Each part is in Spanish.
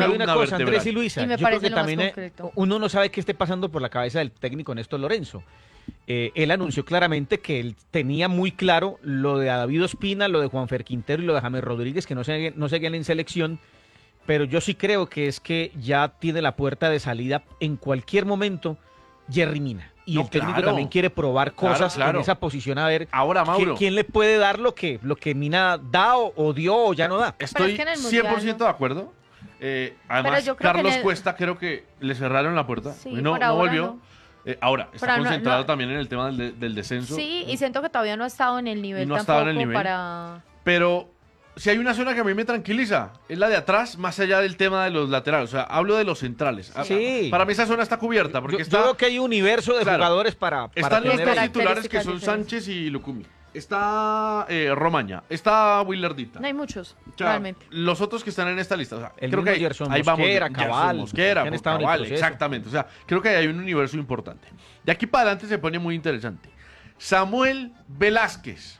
¿Sabe una cosa, vertebral. Andrés y Luisa? Y me Yo creo parece que lo más también concreto. uno no sabe qué esté pasando por la cabeza del técnico Néstor Lorenzo. Él anunció claramente que él tenía muy claro lo de David Ospina, lo de Juanfer Quintero y lo de James Rodríguez, que no seguían en selección, pero yo sí creo que es que ya tiene la puerta de salida en cualquier momento Jerry Mina. Y No, el técnico claro. también quiere probar cosas Claro. en esa posición, a ver Ahora, Mauro. quién le puede dar lo que Mina da o dio o ya no da. Estoy es que en el Mundial 100% de acuerdo. Además, yo creo que Carlos en el- Cuesta creo que le cerraron la puerta. Sí, Y no por ahora volvió. no. Ahora, está Pero no- concentrado no. también en el tema del descenso. Sí, y siento que todavía no ha estado en el nivel No ha estado tampoco en el nivel. para... Pero si hay una zona que a mí me tranquiliza, es la de atrás, más allá del tema de los laterales. O sea, hablo de los centrales. Sí. Para mí esa zona está cubierta, porque Yo está... creo que hay un universo de Claro. jugadores para Están los tener dos ahí. titulares que son Características Sánchez y Lucumi. Está Romaña, está Willardita. No hay muchos, O sea, realmente. los otros que están en esta lista, o sea, El creo mismo que Gerson ahí vamos, Mosquera, Gerson Cabal, Mosquera, que han estado en el Cabal, proceso. exactamente, o sea, creo que hay un universo importante. De aquí para adelante se pone muy interesante. Samuel Velázquez.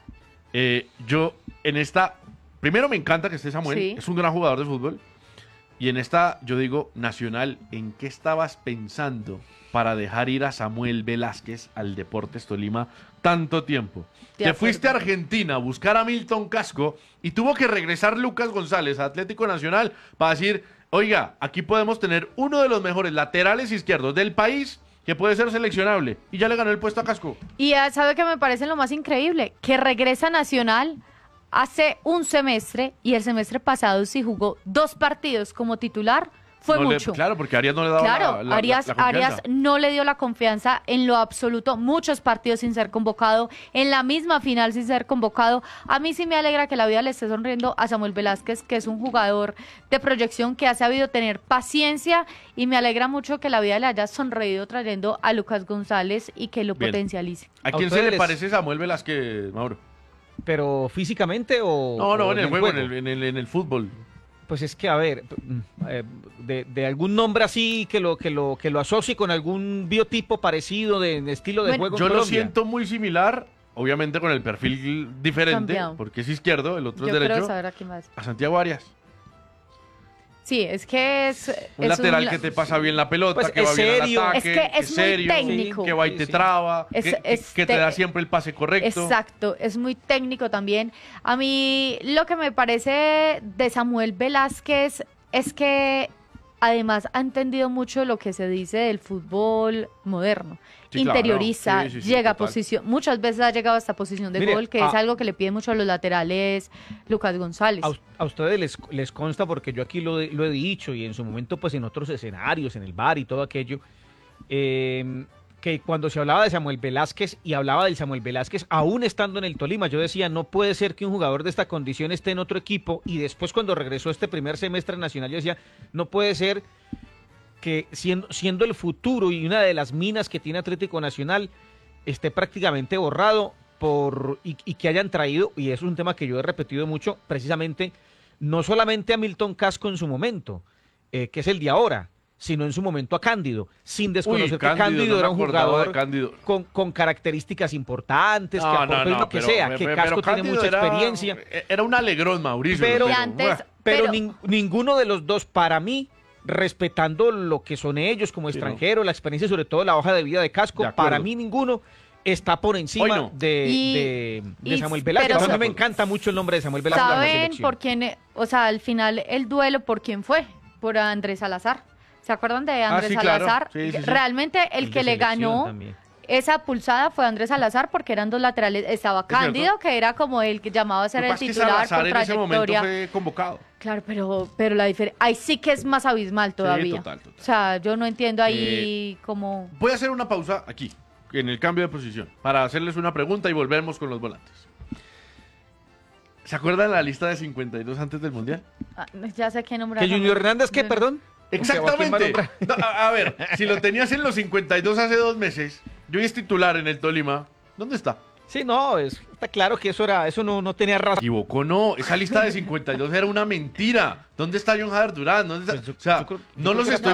Yo en esta, primero me encanta que esté Samuel, Sí. es un gran jugador de fútbol. Y en esta, yo digo, Nacional, ¿en qué estabas pensando para dejar ir a Samuel Velázquez al Deportes Tolima tanto tiempo? De Te acuerdo. fuiste a Argentina a buscar a Milton Casco y tuvo que regresar Lucas González a Atlético Nacional para decir, oiga, aquí podemos tener uno de los mejores laterales izquierdos del país que puede ser seleccionable. Y ya le ganó el puesto a Casco. Y ¿sabe qué me parece lo más increíble? Que regresa Nacional hace un semestre y el semestre pasado sí jugó 2 partidos como titular, fue No le- mucho. claro, porque Arias no le daba Claro, la Arias confianza. no le dio la confianza en lo absoluto, muchos partidos sin ser convocado, en la misma final sin ser convocado. A mí sí me alegra que la vida le esté sonriendo a Samuel Velázquez, que es un jugador de proyección que ha sabido tener paciencia, y me alegra mucho que la vida le haya sonreído trayendo a Lucas González y que lo Bien. potencialice. ¿A ¿A quién se ustedes le les- parece Samuel Velázquez, Mauro? ¿Pero físicamente o...? No, o en el del juego, en el fútbol. Pues es que, a ver, de algún nombre así que lo asocie con algún biotipo parecido de estilo de Bueno, juego en Yo lo Colombia. siento muy similar, obviamente con el perfil diferente, Cambiado. porque es izquierdo, el otro Yo es quiero derecho, saber a quién más. a Santiago Arias. Sí, es que es... Un es lateral la- que te pasa bien la pelota, Pues que es va bien serio. al ataque, Es que es muy serio, técnico. que va y Sí, te sí. traba, Es- que es te te- da siempre el pase correcto. Exacto, es muy técnico también. A mí lo que me parece de Samuel Velázquez es que además ha entendido mucho lo que se dice del fútbol moderno. Sí, claro. Interioriza, Sí, sí, sí, llega a total. posición, muchas veces ha llegado hasta posición de Mire, gol, que es algo que le piden mucho a los laterales Lucas González. A ustedes les consta, porque yo aquí lo he dicho y en su momento pues en otros escenarios, en el bar y todo aquello, que cuando se hablaba de Samuel Velázquez y hablaba del Samuel Velázquez aún estando en el Tolima, yo decía, no puede ser que un jugador de esta condición esté en otro equipo, y después cuando regresó este primer semestre nacional yo decía, no puede ser que siendo el futuro y una de las minas que tiene Atlético Nacional esté prácticamente borrado y que hayan traído, y eso es un tema que yo he repetido mucho, precisamente no solamente a Milton Casco en su momento, que es el de ahora, sino en su momento a Cándido, sin desconocer que Cándido no era me un acordaba jugador de Cándido. con características importantes, que aportó y lo que pero- sea, que Casco tiene Cándido mucha era- experiencia, Era un alegrón, Mauricio. Pero- Y antes- pero Pero- ninguno de los dos, para mí, respetando lo que son ellos como Sí, extranjeros, la experiencia, sobre todo la hoja de vida de Casco, De acuerdo. para mí ninguno está por encima Hoy no. de Y- Samuel Velázquez. pero- A mí me encanta mucho el nombre de Samuel Velázquez. en la ¿Saben selección. por quién? O sea, al final el duelo por quién fue, por Andrés Salazar. ¿Se acuerdan de Andrés sí, claro. Salazar? Sí, sí, sí. Realmente el El que de le selección ganó también. esa pulsada fue Andrés Salazar, porque eran 2 laterales. Estaba cierto. Cándido, que era como el que llamaba a ser Lo que el pasa es que titular Salazar por en ese momento trayectoria. fue convocado. Claro, pero la diferencia, ahí sí que es más abismal todavía. total. O sea, yo no entiendo ahí cómo... Voy a hacer una pausa aquí, en el cambio de posición, para hacerles una pregunta y volvemos con los volantes. ¿Se acuerdan la lista de 52 antes del Mundial? Ya sé qué nombrar. ¿Que Junior Hernández qué, perdón? Exactamente. No, a ver, si lo tenías en los 52 hace 2 meses, yo es titular en el Tolima, ¿dónde está? Sí, no, está claro que eso no tenía razón. Equivocó, no. Esa lista de 52 era una mentira. ¿Dónde está John Jader Durán? ¿Dónde está? Pues yo- O sea, yo creo- yo no creo los que estoy